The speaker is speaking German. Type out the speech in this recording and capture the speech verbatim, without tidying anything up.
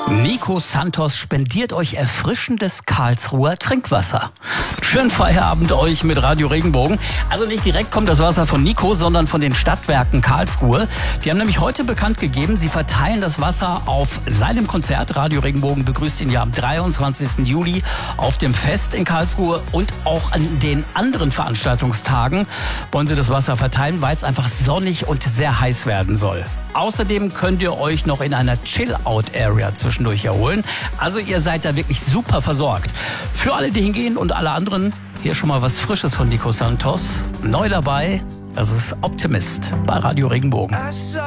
Nico Santos spendiert euch erfrischendes Karlsruher Trinkwasser. Schönen Feierabend euch mit Radio Regenbogen. Also nicht direkt kommt das Wasser von Nico, sondern von den Stadtwerken Karlsruhe. Die haben nämlich heute bekannt gegeben, sie verteilen das Wasser auf seinem Konzert. Radio Regenbogen begrüßt ihn ja am dreiundzwanzigsten Juli auf dem Fest in Karlsruhe und auch an den anderen Veranstaltungstagen wollen sie das Wasser verteilen, weil es einfach sonnig und sehr heiß werden soll. Außerdem könnt ihr euch noch in einer Chill-Out-Area zwischendurch erholen. Also ihr seid da wirklich super versorgt. Für alle, die hingehen und alle anderen, hier schon mal was Frisches von Nico Santos. Neu dabei, das ist Optimist bei Radio Regenbogen.